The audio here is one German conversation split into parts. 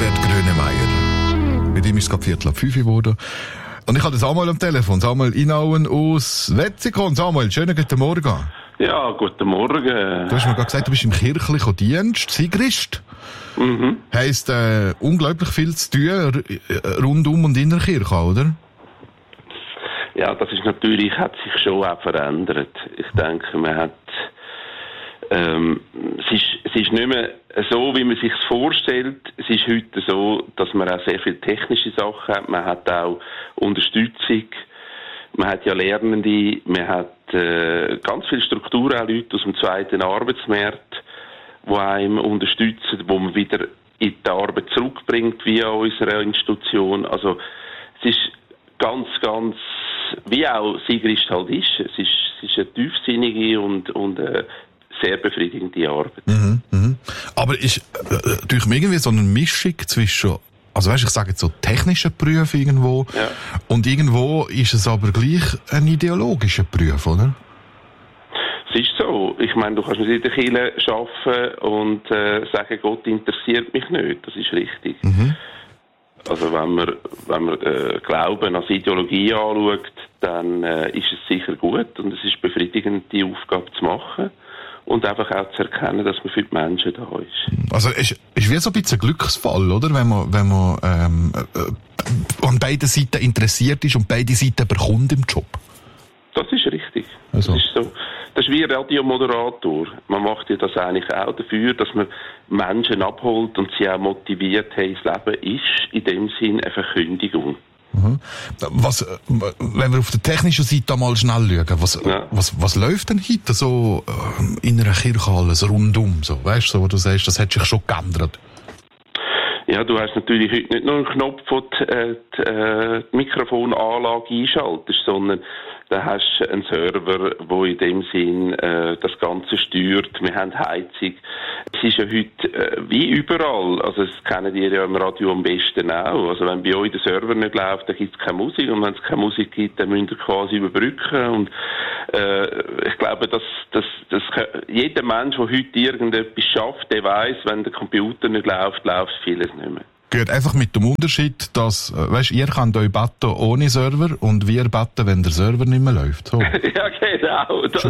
Gerd Grönemeyer. Mit ihm ist es gerade 4:45 geworden. Und ich habe den Samuel am Telefon. Samuel Inauen aus Wetzikon. Samuel, schönen guten Morgen. Ja, guten Morgen. Du hast mir gerade gesagt, du bist im kirchlichen Dienst, Sigrist. Heisst, unglaublich viel zu tun rundum und in der Kirche, oder? Ja, das ist natürlich, hat sich schon auch verändert. Ich denke, man hat, es ist nicht mehr so, wie man sich es vorstellt. Es ist heute so, dass man auch sehr viele technische Sachen hat. Man hat auch Unterstützung. Man hat ja Lernende. Man hat ganz viele Strukturen, auch Leute aus dem zweiten Arbeitsmarkt, die einem unterstützen, wo man wieder in die Arbeit zurückbringt via unserer Institution. Also es ist ganz, wie auch Sigrist halt ist. Es ist eine tiefsinnige und sehr befriedigende Arbeit. Aber ist durch irgendwie so eine Mischung zwischen, also weißt, ich sage jetzt so technischen Beruf irgendwo, ja. Und irgendwo ist es aber gleich ein ideologischer Beruf, oder? Es ist so. Ich meine, du kannst nicht in der Kirche arbeiten und sagen, Gott interessiert mich nicht. Das ist richtig. Also wenn man Glauben als Ideologie anschaut, dann ist es sicher gut und es ist befriedigend, die Aufgabe zu machen und einfach auch zu erkennen, dass man für die Menschen da ist. Also es ist wie so ein bisschen ein Glücksfall, oder? Wenn man an beiden Seiten interessiert ist und beide Seiten bekommt im Job. Das ist richtig. Also. Das ist so. Das ist wie ein Radiomoderator. Man macht ja das eigentlich auch dafür, dass man Menschen abholt und sie auch motiviert, hey, das Leben ist in dem Sinn eine Verkündigung. Wenn wir auf der technischen Seite mal schnell schauen, was läuft denn heute so in einer Kirche alles rundum? So, weißt du, wo du sagst, das hat sich schon geändert? Ja, du hast natürlich heute nicht nur einen Knopf, wo die Mikrofonanlage einschaltest, sondern da hast du einen Server, der in dem Sinn das Ganze steuert. Wir haben Heizung. Es ist ja heute wie überall, also das kennen ihr ja im Radio am besten auch. Also wenn bei euch der Server nicht läuft, dann gibt es keine Musik. Und wenn es keine Musik gibt, dann müsst ihr quasi überbrücken. Und ich glaube, dass jeder Mensch, der heute irgendetwas schafft, der weiss, wenn der Computer nicht läuft, läuft vieles nicht mehr. Geht einfach mit dem Unterschied, dass, weißt, ihr könnt euch beten ohne Server und wir beten, wenn der Server nicht mehr läuft. So. Ja, genau. Das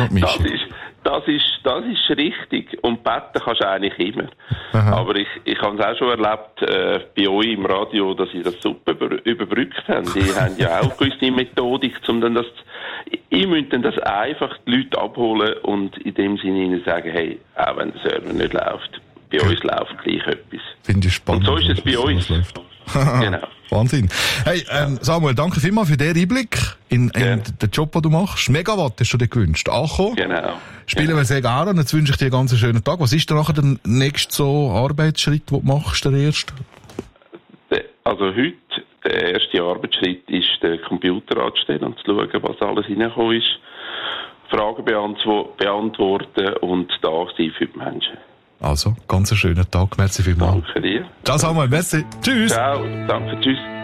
ist richtig. Und beten kannst du eigentlich immer. Aha. Aber ich habe es auch schon erlebt, bei euch im Radio, dass sie das super überbrückt haben. Die haben ja auch gewisse Methodik, um dann ihr müsst dann das einfach die Leute abholen und in dem Sinne ihnen sagen, hey, auch wenn der Server nicht läuft, bei uns läuft gleich etwas. Finde ich spannend. Und so ist es bei uns. Genau. Wahnsinn. Hey, Samuel, danke vielmals für den Einblick in den Job, den du machst. Megawatt hast du dir gewünscht. Ankommen. Genau. Spielen wir sehr gerne und jetzt wünsche ich dir einen ganz schönen Tag. Was ist denn nachher der nächste so Arbeitsschritt, den du machst, der erste? Also heute, der erste Arbeitsschritt ist, den Computer anzustellen und zu schauen, was alles reingekommen ist. Fragen beantworten und da sein für die Menschen. Also, ganz einen schönen Tag. Merci vielmals. Danke dir. Ciao Samuel, merci. Tschüss. Ciao, danke, tschüss.